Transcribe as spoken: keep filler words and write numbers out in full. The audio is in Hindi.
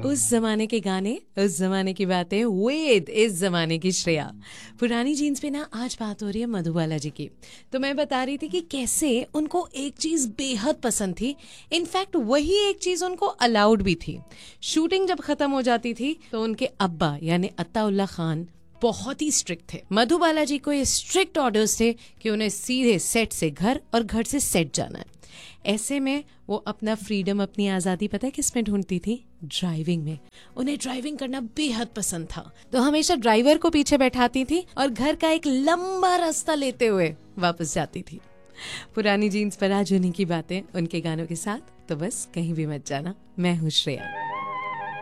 उस जमाने के गाने, उस जमाने की बातें, वेद इस जमाने की श्रेया। पुरानी जीन्स पे ना आज बात हो रही है मधुबाला जी की। तो मैं बता रही थी कि कैसे उनको एक चीज बेहद पसंद थी, इनफैक्ट वही एक चीज उनको अलाउड भी थी। शूटिंग जब खत्म हो जाती थी तो उनके अब्बा यानी अत्ताउल्ला खान बहुत ही स्ट्रिक्ट थे। मधुबाला जी को ये स्ट्रिक्ट ऑर्डर्स थे कि उन्हें सीधे सेट से घर और घर से सेट जाना है। ऐसे में वो अपना फ्रीडम, अपनी आज़ादी पता है किस में ढूंढती थी? ड्राइविंग में। उन्हें ड्राइविंग करना बेहद पसंद था, तो हमेशा ड्राइवर को पीछे बैठाती थी और घर का एक लंबा रास्ता लेते हुए वापस जाती थी। पुरानी जीन्स पर आज उन्हीं की बातें, उनके गानों के साथ। तो बस कहीं भी मत जाना। मैं हूँ श्रेया।